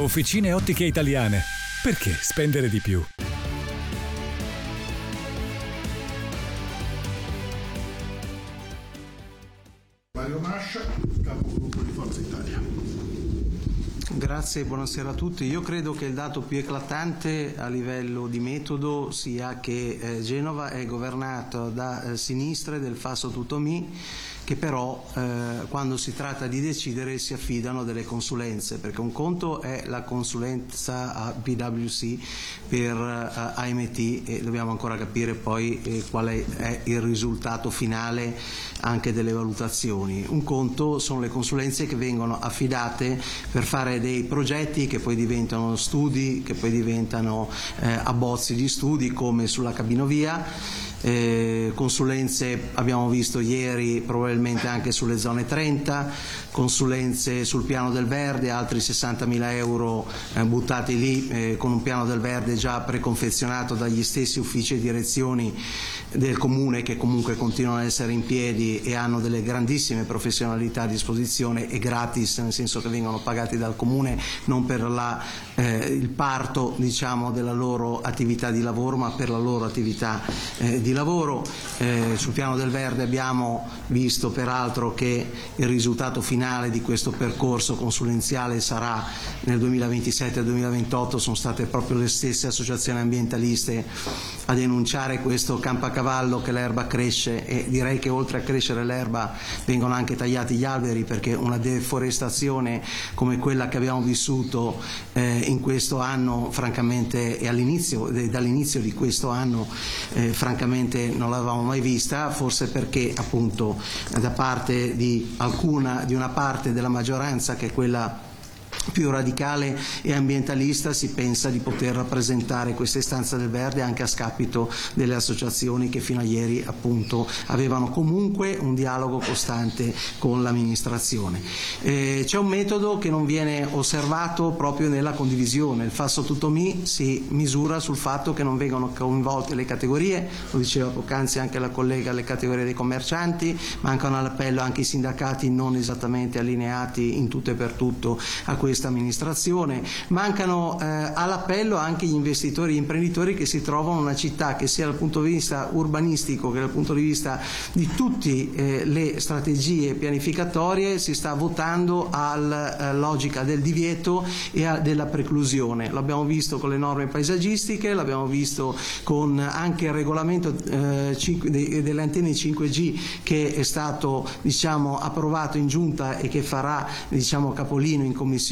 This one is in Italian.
Officine Ottiche Italiane. Perché spendere di più? Mario Mascia, capogruppo di Forza Italia. Grazie, buonasera a tutti. Io credo che il dato più eclatante a livello di metodo sia che Genova è governata da sinistre del Fasso Tutto Mi, che però quando si tratta di decidere si affidano delle consulenze, perché un conto è la consulenza a PwC per AMT e dobbiamo ancora capire poi qual è il risultato finale anche delle valutazioni. Un conto sono le consulenze che vengono affidate per fare dei progetti che poi diventano studi, che poi diventano abbozzi di studi, come sulla cabinovia. Consulenze abbiamo visto ieri probabilmente anche sulle zone 30, consulenze sul piano del verde, altri 60.000 euro buttati lì con un piano del verde già preconfezionato dagli stessi uffici e direzioni del comune, che comunque continuano ad essere in piedi e hanno delle grandissime professionalità a disposizione e gratis, nel senso che vengono pagati dal comune non per il parto, diciamo, della loro attività di lavoro, ma per la loro attività di lavoro. Sul piano del verde abbiamo visto peraltro che il risultato finale di questo percorso consulenziale sarà nel 2027-2028, sono state proprio le stesse associazioni ambientaliste a denunciare questo campacavallo, che l'erba cresce, e direi che oltre a crescere l'erba vengono anche tagliati gli alberi, perché una deforestazione come quella che abbiamo vissuto in questo anno, francamente, e dall'inizio di questo anno, francamente non l'avevamo mai vista, forse perché appunto da parte di una parte della maggioranza, che è quella più radicale e ambientalista, si pensa di poter rappresentare questa istanza del verde anche a scapito delle associazioni che fino a ieri appunto avevano comunque un dialogo costante con l'amministrazione. C'è un metodo che non viene osservato proprio nella condivisione. Il Fasso Tutto Mi si misura sul fatto che non vengono coinvolte le categorie, lo diceva poc'anzi anche la collega, le categorie dei commercianti, mancano all'appello anche i sindacati non esattamente allineati in tutto e per tutto a questa amministrazione, mancano all'appello anche gli investitori e gli imprenditori che si trovano in una città che, sia dal punto di vista urbanistico che dal punto di vista di tutte le strategie pianificatorie, si sta votando alla logica del divieto e della preclusione. L'abbiamo visto con le norme paesaggistiche, l'abbiamo visto con anche il regolamento delle antenne 5G, che è stato, diciamo, approvato in giunta e che farà, diciamo, capolino in commissione